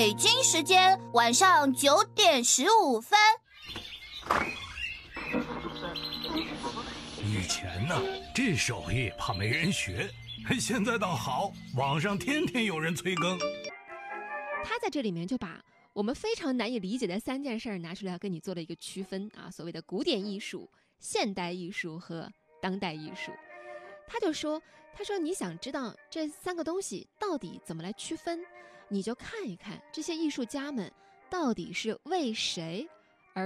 北京时间晚上9:15。 以前呢，这手艺怕没人学，现在倒好，网上天天有人催更。 他在这里面就把我们非常难以理解的3件事拿出来跟你做了一个区分啊，所谓的古典艺术、现代艺术和当代艺术。他说你想知道这3个东西到底怎么来区分，你就看一看这些艺术家们到底是为谁